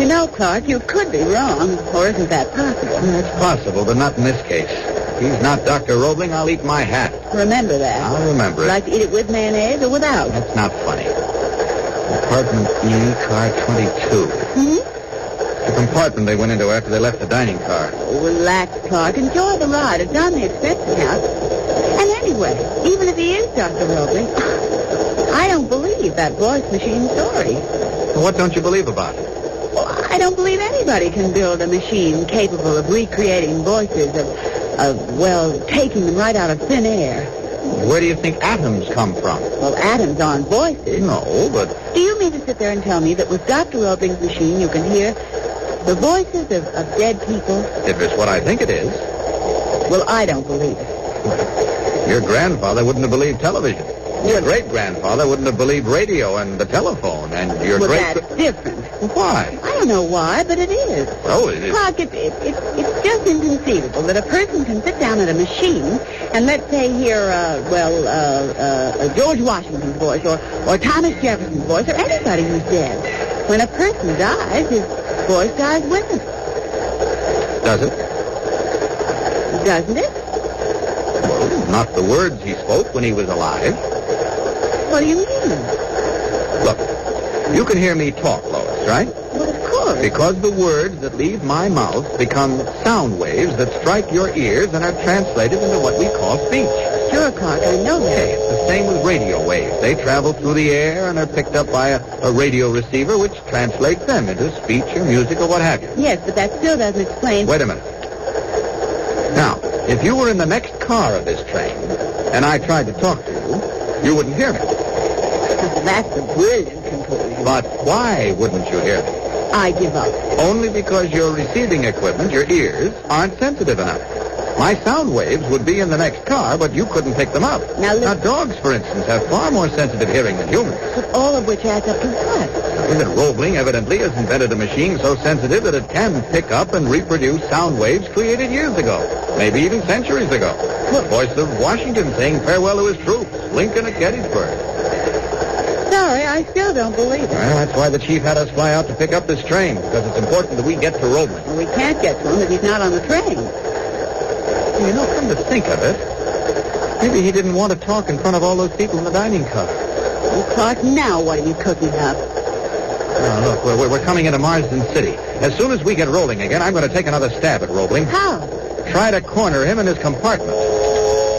You know, Clark, you could be wrong. Or isn't that possible? It's possible, but not in this case. If he's not Dr. Roebling, I'll eat my hat. Remember that. I'll remember it. Like to eat it with mayonnaise or without? That's not funny. Compartment E, car 22. Hmm? The compartment they went into after they left the dining car. Oh, relax, Clark. Enjoy the ride. It's on the expense account. And anyway, even if he is Dr. Roebling, I don't believe that voice machine story. What don't you believe about it? Well, I don't believe anybody can build a machine capable of recreating voices, of taking them right out of thin air. Where do you think atoms come from? Well, atoms aren't voices. No, but... Do you mean to sit there and tell me that with Dr. Roebling's machine you can hear the voices of dead people? If it's what I think it is. Well, I don't believe it. Your grandfather wouldn't have believed television. Your great-grandfather wouldn't have believed radio and the telephone, and your Well, that's different. Why? I don't know why, but it is. Oh, it is. Clark, it's just inconceivable that a person can sit down at a machine and let's say hear, George Washington's voice or Thomas Jefferson's voice or anybody who's dead. When a person dies, his voice dies with him. Does it? Doesn't it? Well, not the words he spoke when he was alive. What do you mean? Look, you can hear me talk, Lois, right? Well, of course. Because the words that leave my mouth become sound waves that strike your ears and are translated into what we call speech. Sure, Clark, I know that. Okay, it's the same with radio waves. They travel through the air and are picked up by a radio receiver which translates them into speech or music or what have you. Yes, but that still doesn't explain... Wait a minute. Now, if you were in the next car of this train and I tried to talk to you, you wouldn't hear me. That's a brilliant conclusion. But why wouldn't you hear me? I give up. Only because your receiving equipment, your ears, aren't sensitive enough. My sound waves would be in the next car, but you couldn't pick them up. Now, dogs, for instance, have far more sensitive hearing than humans. But all of which adds up to what? Roebling evidently has invented a machine so sensitive that it can pick up and reproduce sound waves created years ago, maybe even centuries ago. The voice of Washington saying farewell to his troops, Lincoln at Gettysburg. Sorry, I still don't believe it. Well, that's why the chief had us fly out to pick up this train, because it's important that we get to Roebling. Well, we can't get to him if he's not on the train. You know, come to think of it, maybe he didn't want to talk in front of all those people in the dining car. Well, Clark, now what are you cooking up? Now, look, we're coming into Marsden City. As soon as we get rolling again, I'm going to take another stab at Roebling. How? Try to corner him in his compartment.